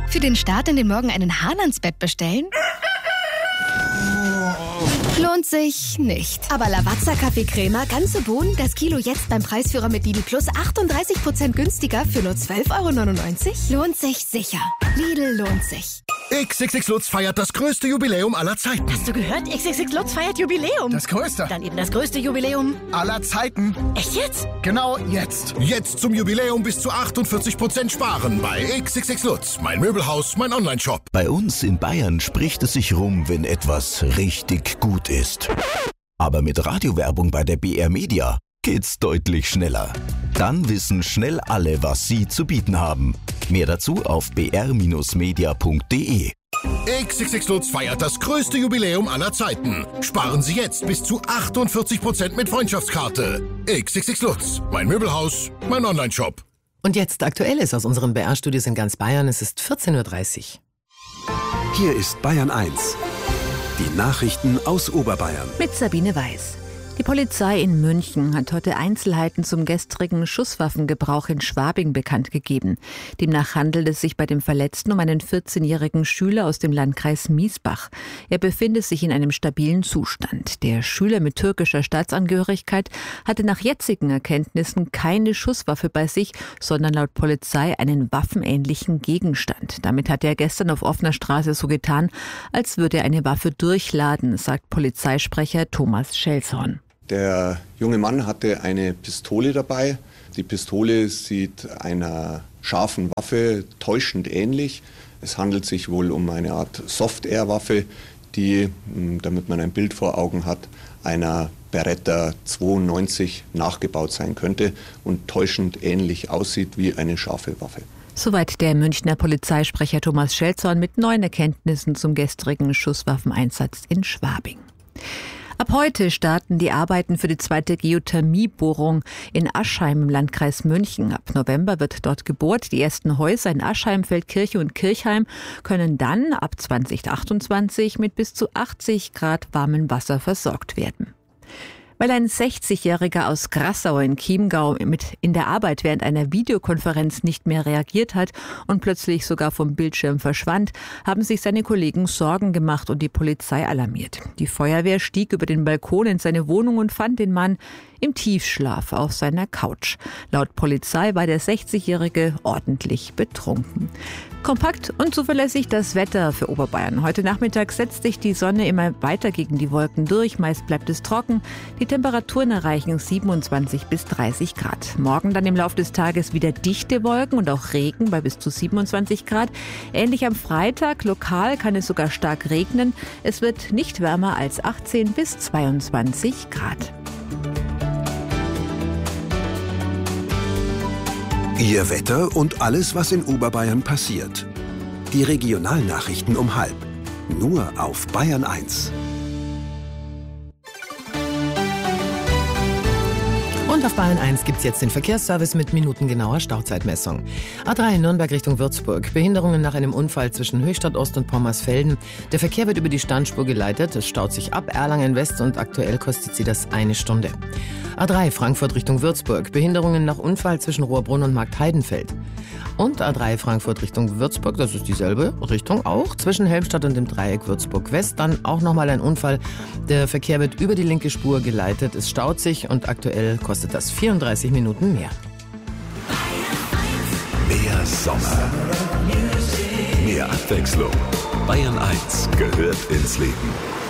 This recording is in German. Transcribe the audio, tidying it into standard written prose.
Für den Start in den Morgen einen Hahn ans Bett bestellen? Lohnt sich nicht. Aber Lavazza Kaffeecrema, ganze Bohnen, das Kilo jetzt beim Preisführer mit Lidl Plus 38% günstiger für nur 12,99 €? Lohnt sich sicher. Lidl lohnt sich. XXX Lutz feiert das größte Jubiläum aller Zeiten. Hast du gehört? XXX Lutz feiert Jubiläum. Das größte. Dann eben das größte Jubiläum aller Zeiten. Echt jetzt? Genau jetzt. Jetzt zum Jubiläum bis zu 48% sparen bei XXX Lutz. Mein Möbelhaus, mein Onlineshop. Bei uns in Bayern spricht es sich rum, wenn etwas richtig gut ist. Aber mit Radiowerbung bei der BR Media geht's deutlich schneller. Dann wissen schnell alle, was sie zu bieten haben. Mehr dazu auf br-media.de. XXX Lutz feiert das größte Jubiläum aller Zeiten. Sparen Sie jetzt bis zu 48% mit Freundschaftskarte. XXX Lutz. Mein Möbelhaus, mein Onlineshop. Und jetzt Aktuelles aus unseren BR-Studios in ganz Bayern. Es ist 14:30 Uhr. Hier ist Bayern 1. Die Nachrichten aus Oberbayern. Mit Sabine Weiß. Die Polizei in München hat heute Einzelheiten zum gestrigen Schusswaffengebrauch in Schwabing bekannt gegeben. Demnach handelt es sich bei dem Verletzten um einen 14-jährigen Schüler aus dem Landkreis Miesbach. Er befindet sich in einem stabilen Zustand. Der Schüler mit türkischer Staatsangehörigkeit hatte nach jetzigen Erkenntnissen keine Schusswaffe bei sich, sondern laut Polizei einen waffenähnlichen Gegenstand. Damit hat er gestern auf offener Straße so getan, als würde er eine Waffe durchladen, sagt Polizeisprecher Thomas Schelshorn. Der junge Mann hatte eine Pistole dabei. Die Pistole sieht einer scharfen Waffe täuschend ähnlich. Es handelt sich wohl um eine Art Soft-Air-Waffe, die, damit man ein Bild vor Augen hat, einer Beretta 92 nachgebaut sein könnte und täuschend ähnlich aussieht wie eine scharfe Waffe. Soweit der Münchner Polizeisprecher Thomas Schelshorn mit neuen Erkenntnissen zum gestrigen Schusswaffeneinsatz in Schwabing. Ab heute starten die Arbeiten für die zweite Geothermiebohrung in Aschheim im Landkreis München. Ab November wird dort gebohrt. Die ersten Häuser in Aschheim, Feldkirche und Kirchheim können dann ab 2028 mit bis zu 80 Grad warmem Wasser versorgt werden. Weil ein 60-Jähriger aus Grassau in Chiemgau in der Arbeit während einer Videokonferenz nicht mehr reagiert hat und plötzlich sogar vom Bildschirm verschwand, haben sich seine Kollegen Sorgen gemacht und die Polizei alarmiert. Die Feuerwehr stieg über den Balkon in seine Wohnung und fand den Mann im Tiefschlaf auf seiner Couch. Laut Polizei war der 60-Jährige ordentlich betrunken. Kompakt und zuverlässig das Wetter für Oberbayern. Heute Nachmittag setzt sich die Sonne immer weiter gegen die Wolken durch. Meist bleibt es trocken. Die Temperaturen erreichen 27 bis 30 Grad. Morgen dann im Laufe des Tages wieder dichte Wolken und auch Regen bei bis zu 27 Grad. Ähnlich am Freitag. Lokal kann es sogar stark regnen. Es wird nicht wärmer als 18 bis 22 Grad. Ihr Wetter und alles, was in Oberbayern passiert. Die Regionalnachrichten um 12:30. Nur auf Bayern 1. Und auf Bayern 1 gibt es jetzt den Verkehrsservice mit minutengenauer Stauzeitmessung. A3 Nürnberg Richtung Würzburg. Behinderungen nach einem Unfall zwischen Höchstadt Ost und Pommersfelden. Der Verkehr wird über die Standspur geleitet. Es staut sich ab Erlangen West und aktuell kostet sie das 1 Stunde. A3 Frankfurt Richtung Würzburg. Behinderungen nach Unfall zwischen Rohrbrunn und Marktheidenfeld. Und A3 Frankfurt Richtung Würzburg, das ist dieselbe Richtung auch, zwischen Helmstadt und dem Dreieck Würzburg West. Dann auch nochmal ein Unfall. Der Verkehr wird über die linke Spur geleitet. Es staut sich und aktuell kostet das 34 Minuten mehr. Mehr Sommer. Mehr Abwechslung. Bayern 1 gehört ins Leben.